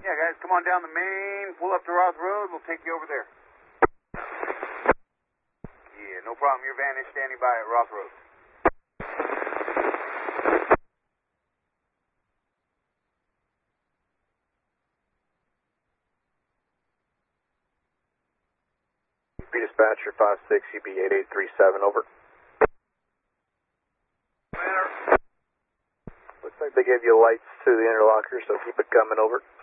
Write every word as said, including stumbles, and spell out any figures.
Yeah, guys, come on down the main, pull up to Roth Road, we'll take you over there. Yeah, no problem. Your van is standing by at Roth Road. Dispatcher five six U B eight eight three seven, over. Looks like they gave you lights to the interlocker, so keep it coming, over.